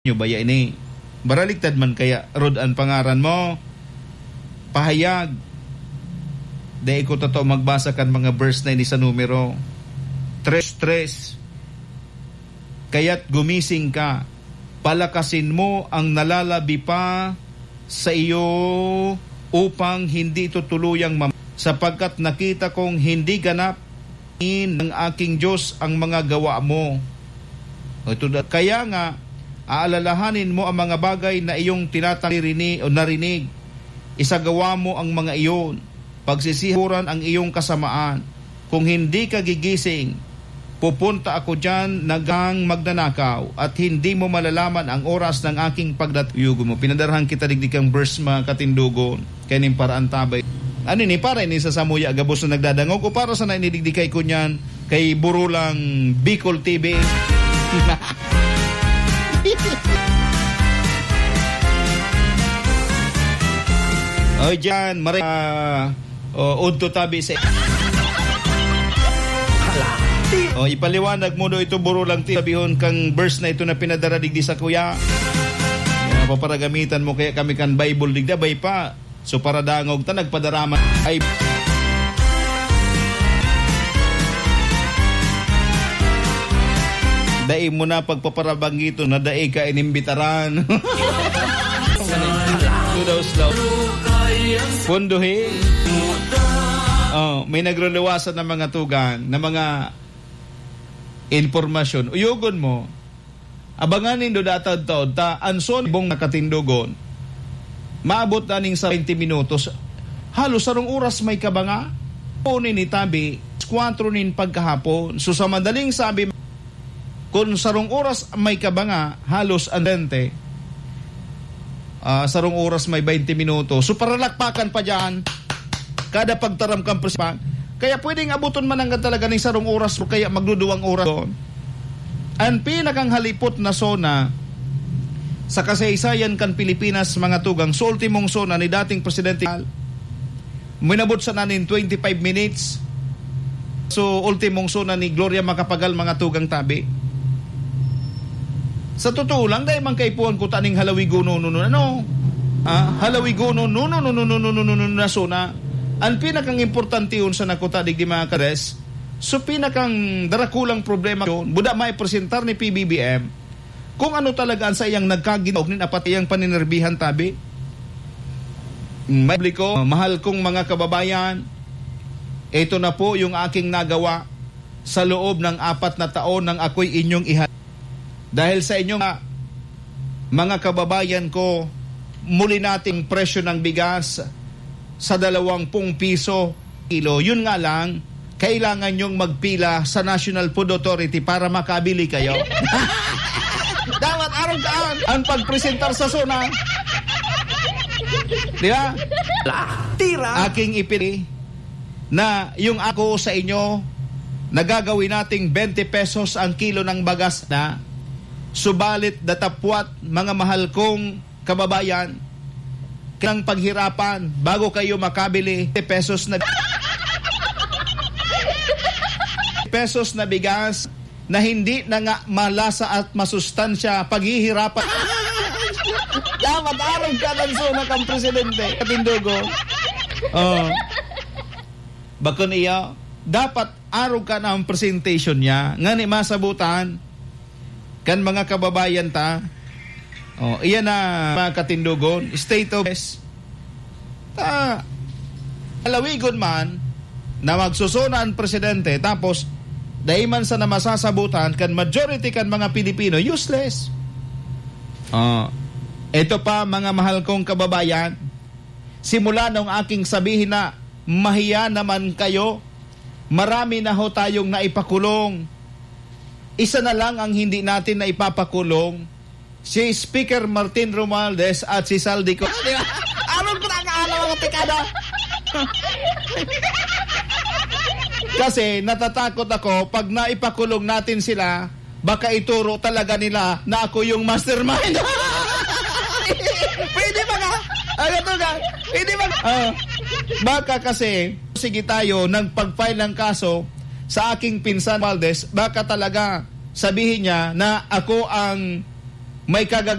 nyo baya ini. Baraligtad man kaya rod ang pangaran mo. Pahayag. Dahil ko totoo magbasa kan mga verse na ini sa numero 3:3. Kaya't gumising ka, palakasin mo ang nalalabi pa sa iyo upang hindi ito tuluyang sapagkat nakita kong hindi ganap ng aking Diyos ang mga gawa mo. Kaya nga, aalalahanin mo ang mga bagay na iyong narinig. Isagawa mo ang mga iyon. Pagsisihuran ang iyong kasamaan. Kung hindi ka gigising, pupunta ako dyan nagang magnanakaw at hindi mo malalaman ang oras ng aking pagdatuyugo mo. Pinadarhan kita digdikang verse mga katindugon. Kaning paraan tabay. Ano ni para ini sa Samuya Gabos na nagdadangog o para sa nainidigdikay ko niyan kay Burulang Bicol TV. O dyan, unto tabi sa... O ipaliwanag mo do ito Burulang Tabihon kang verse na ito na pinadara digdi sa kuya. Paparagamitan mo kaya kami kan Bible digda bay pa. So para dangog ta nagpadaraman ay dai mo na pagpaparabanggito na dai ka inimbitaran. Slow. Punduhin. May nagluluwasan ng mga tugan, ng mga informasyon. Uyugon mo. Abanganin do datad taon ta anson bong nakatindugon. Maabot na ning 20 minutos. Halos sarong oras may kabanga. Punin ni tabi 4 nin pagkahapon. So sa madaling sabi kung sarong oras may kabanga halos andente. Sarong oras may 20 minutos. So paralakpakan pa dyan. Kada pagtaram kang presipan. Kaya pwedeng abuton man ang talaga ng sarong oras o kaya magduduwang oras doon. Ang pinakang halipot na zona sa kasaysayan kan Pilipinas mga tugang sa ultimong zona ni dating Presidente minabot sa nanin 25 minutes. So ultimong zona ni Gloria Macapagal mga tugang tabi. Sa totoo lang dahil man kaipuan ko taning halawigono halawigono na zona. Ang pinakang importante yun sa nakuta digdi mga kares. So pinakang darakulang problema yun buda may presentar ni PBBM kung ano talaga ang sa iyang nagkaginog ni apat iyang paninerbihan tabi. Mahal kong mga kababayan, ito na po yung aking nagawa sa loob ng 4 na taon nang ako'y inyong dahil sa inyong mga kababayan ko, muli nating presyo ng bigas sa 20 piso kilo. Yun nga lang, kailangan nyong magpila sa National Food Authority para makabili kayo. Dapat araw-araw ang pagpresentar sa zona. Di ba? Tira. Aking ipili na yung ako sa inyo nagagawin nating 20 pesos ang kilo ng bagas na subalit datapwat mga mahal kong kababayan kang paghirapan bago kayo makabili 20 pesos na bigas na hindi na nga malasa at masustansya paghihirapan. Dapat araw ka ng zona kang presidente katindugo. Bakon iya dapat araw ka na ang presentation niya nga ni masabutan kan mga kababayan ta. Iyan na mga katindugon state of alawigon man na magsusuna ang presidente tapos dahil man sa namasasabutan kan majority kan mga Pilipino useless. Ito pa mga mahal kong kababayan, simula nung aking sabihin na mahiya naman kayo, marami na ho tayong naipakulong. Isa na lang ang hindi natin na ipapakulong, si Speaker Martin Romualdez at si Saldico. Anong pinakaalaw ang pikada? Kasi natatakot ako pag naipakulong natin sila, baka ituro talaga nila na ako yung mastermind. Pwede ba ka? Pwede ba ka? Baka kasi sige tayo ng pag-file ng kaso sa aking pinsan Valdez, baka talaga sabihin niya na ako ang may kagagawa